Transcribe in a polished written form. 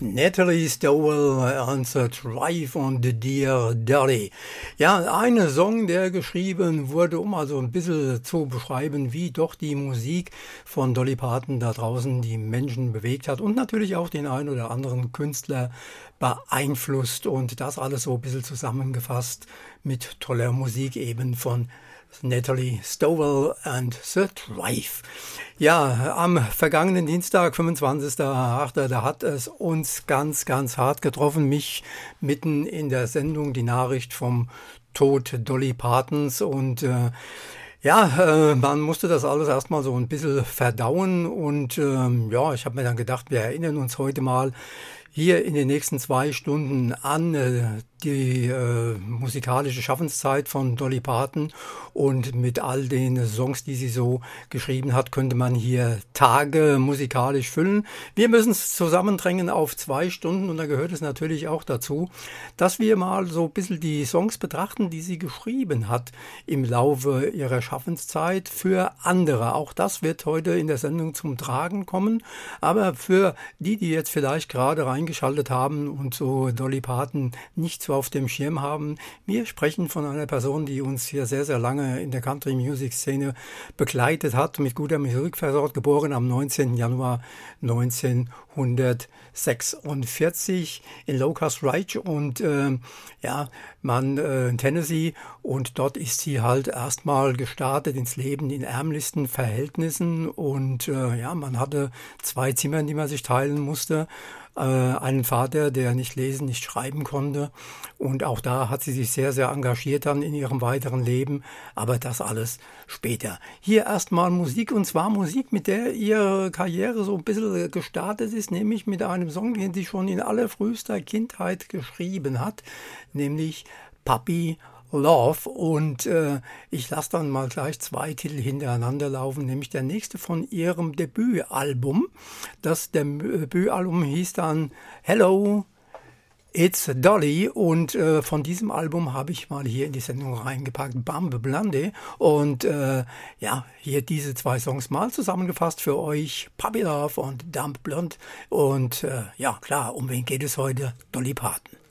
Natalie Stowell und The Drive und Dear Dolly. Ja, ein Song, der geschrieben wurde, um also ein bisschen zu beschreiben, wie doch die Musik von Dolly Parton da draußen die Menschen bewegt hat und natürlich auch den einen oder anderen Künstler beeinflusst und das alles so ein bisschen zusammengefasst mit toller Musik eben von Natalie Stowell and The Drive. Ja, am vergangenen Dienstag, 25.08., da hat es uns ganz, ganz hart getroffen. Mich mitten in der Sendung die Nachricht vom Tod Dolly Partons und man musste das alles erstmal so ein bisschen verdauen und ich habe mir dann gedacht, wir erinnern uns heute mal hier in den nächsten 2 Stunden an die musikalische Schaffenszeit von Dolly Parton und mit all den Songs, die sie so geschrieben hat, könnte man hier Tage musikalisch füllen. Wir müssen es zusammendrängen auf 2 Stunden und da gehört es natürlich auch dazu, dass wir mal so ein bisschen die Songs betrachten, die sie geschrieben hat im Laufe ihrer Schaffenszeit für andere. Auch das wird heute in der Sendung zum Tragen kommen, aber für die jetzt vielleicht gerade reingeschaltet haben und so Dolly Parton nicht so auf dem Schirm haben. Wir sprechen von einer Person, die uns hier sehr, sehr lange in der Country-Music-Szene begleitet hat, mit guter Musik versorgt, geboren am 19. Januar 1946 in Locust Ridge und in Tennessee, und dort ist sie halt erstmal gestartet ins Leben in ärmlichsten Verhältnissen und man hatte 2 Zimmer, die man sich teilen musste. Einen Vater, der nicht lesen, nicht schreiben konnte, und auch da hat sie sich sehr, sehr engagiert dann in ihrem weiteren Leben, aber das alles später. Hier erstmal Musik, und zwar Musik, mit der ihre Karriere so ein bisschen gestartet ist, nämlich mit einem Song, den sie schon in allerfrühester Kindheit geschrieben hat, nämlich Puppy Love, und ich lasse dann mal gleich 2 Titel hintereinander laufen, nämlich der nächste von ihrem Debütalbum. Das Debütalbum hieß dann Hello, It's Dolly, und von diesem Album habe ich mal hier in die Sendung reingepackt, Bambe Blonde, und hier diese 2 Songs mal zusammengefasst für euch, Puppy Love und Dumb Blonde, und klar, um wen geht es heute? Dolly Parton.